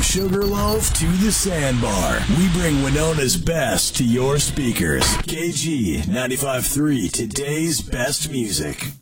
Sugarloaf to the Sandbar, we bring Winona's best to your speakers. KG 95.3, today's best music.